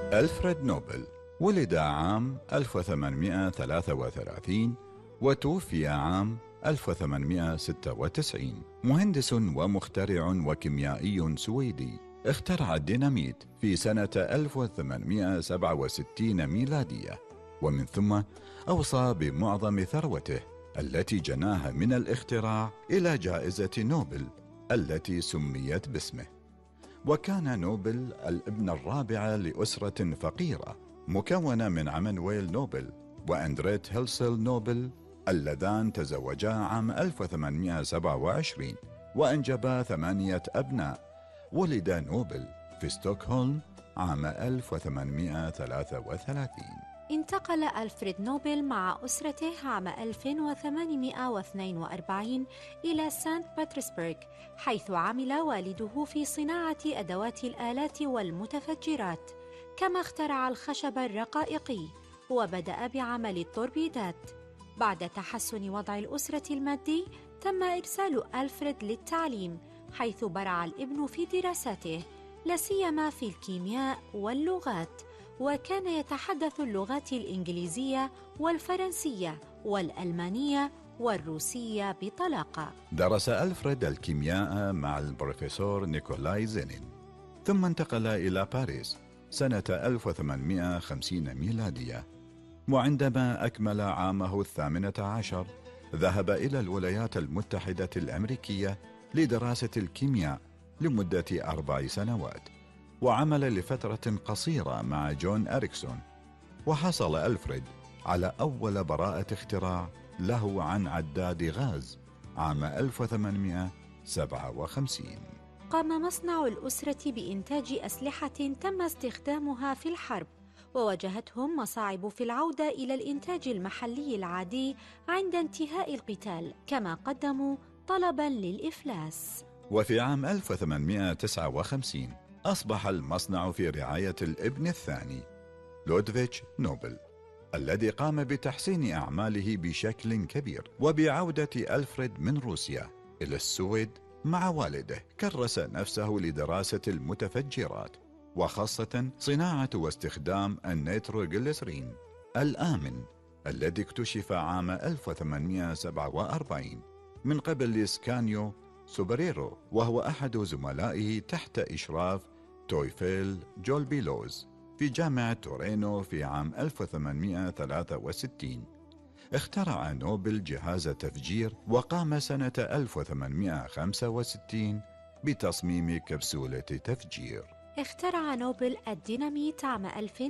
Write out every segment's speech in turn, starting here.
ألفريد نوبل ولد عام 1833 وتوفي عام 1896. مهندس ومخترع وكيميائي سويدي، اخترع الديناميت في سنة 1867 ميلادية، ومن ثم أوصى بمعظم ثروته التي جناها من الاختراع إلى جائزة نوبل التي سميت باسمه. وكان نوبل الابن الرابع لأسرة فقيرة مكونة من عمانويل نوبل وأندريت هيلسل نوبل، اللذان تزوجا عام 1827 وأنجبا 8 أبناء. ولد نوبل في ستوكهولم عام 1833. انتقل ألفريد نوبل مع أسرته عام 1842 إلى سانت بطرسبرغ، حيث عمل والده في صناعة أدوات الآلات والمتفجرات، كما اخترع الخشب الرقائقي وبدأ بعمل التوربيدات. بعد تحسن وضع الأسرة المادي، تم إرسال ألفريد للتعليم، حيث برع الابن في دراساته، لا سيما في الكيمياء واللغات، وكان يتحدث اللغات الإنجليزية والفرنسية والألمانية والروسية بطلاقة. درس ألفريد الكيمياء مع البروفيسور نيكولاي زينين، ثم انتقل إلى باريس سنة 1850 ميلادية، وعندما أكمل عامه 18 ذهب إلى الولايات المتحدة الأمريكية لدراسة الكيمياء لمدة 4 سنوات، وعمل لفترة قصيرة مع جون إريكسون. وحصل ألفريد على أول براءة اختراع له عن عداد غاز عام 1857. قام مصنع الأسرة بإنتاج أسلحة تم استخدامها في الحرب، وواجهتهم مصاعب في العودة إلى الإنتاج المحلي العادي عند انتهاء القتال، كما قدموا طلباً للإفلاس. وفي عام 1859 أصبح المصنع في رعاية الابن الثاني لودفيتش نوبل، الذي قام بتحسين أعماله بشكل كبير. وبعودة ألفريد من روسيا إلى السويد مع والده، كرس نفسه لدراسة المتفجرات، وخاصة صناعة واستخدام النيتروغليسرين الآمن الذي اكتشف عام 1847 من قبل سكانيو سوبريرو، وهو أحد زملائه تحت إشراف تويفيل جولبيلوز في جامعة تورينو في عام 1863. اخترع نوبل جهاز تفجير، وقام سنة 1865 بتصميم كبسولة تفجير. اخترع نوبل الديناميت عام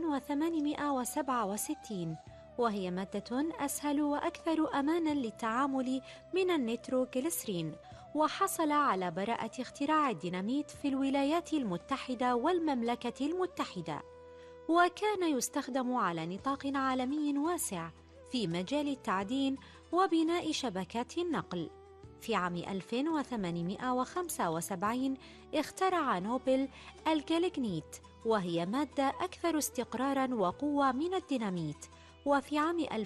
1867، وهي مادة أسهل وأكثر أماناً للتعامل من النيتروغليسرين، وحصل على براءة اختراع الديناميت في الولايات المتحدة والمملكة المتحدة، وكان يستخدم على نطاق عالمي واسع في مجال التعدين وبناء شبكات النقل. في عام 1875 اخترع نوبل الجاليجنيت، وهي مادة أكثر استقراراً وقوة من الديناميت. وفي عام